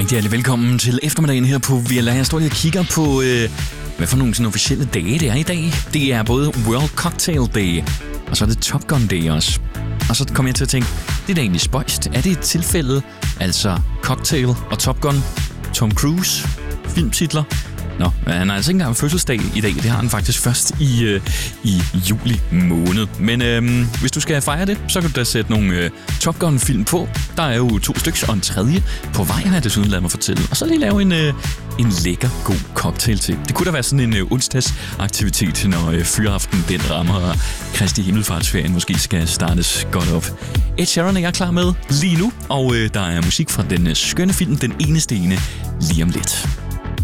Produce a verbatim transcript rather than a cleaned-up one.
rigtig hjertelig velkommen til eftermiddagen her på V L R. Jeg står lige og kigger på, øh, hvad for nogle sådan officielle dage det er i dag. Det er både World Cocktail Day, og så er det Top Gun Day også. Og så kommer jeg til at tænke, det er da egentlig spøjst. Er det et tilfælde, altså Cocktail og Top Gun, Tom Cruise, filmtitler? Nå, han har altså ikke engang fødselsdag i dag. Det har han faktisk først i, øh, i juli måned. Men øh, hvis du skal fejre det, så kan du da sætte nogle øh, Top Gun-film på. Der er jo to stykker og en tredje på vej, har jeg desuden ladet mig fortælle. Og så lige lave en, øh, en lækker, god cocktail til. Det kunne da være sådan en øh, onsdagsaktivitet, når øh, fyreaften den rammer, og Kristi Himmelfartsferien måske skal startes godt op. Ed Sheeran er jeg klar med lige nu, og øh, der er musik fra den øh, skønne film Den Eneste Ene lige om lidt.